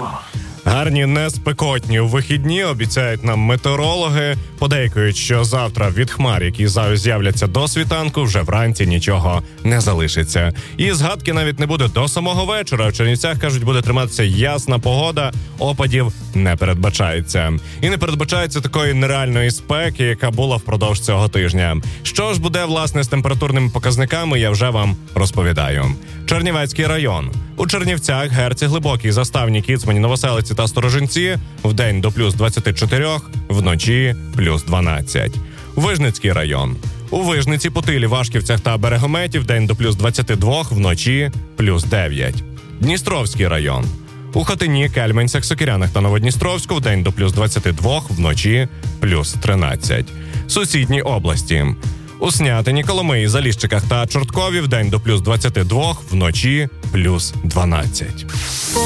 Гарні неспекотні вихідні обіцяють нам метеорологи. Подейкують, що завтра від хмар, які з'являться до світанку, вже вранці нічого не залишиться. І згадки навіть не буде до самого вечора. В Чернівцях, кажуть, буде триматися ясна погода, опадів не передбачається. І не передбачається такої нереальної спеки, яка була впродовж цього тижня. Що ж буде, власне, з температурними показниками, я вже вам розповідаю. Чернівецький район. У Чернівцях, Герці, Глибокій, Заставні, Кіцмані, Новоселиці та Сторожинці вдень до плюс 24, вночі плюс 12. Вижницький район. У Вижниці, Путилі, Вашківцях та Берегометі вдень до плюс 22, вночі плюс 9. Дністровський район. У Хотині, Кельменцях, Сокирянах та Новодністровську вдень до плюс 22, вночі плюс 13. Сусідні області. У Снятині, Коломиї, Заліщиках та Чорткові вдень до плюс 22, вночі плюс 12.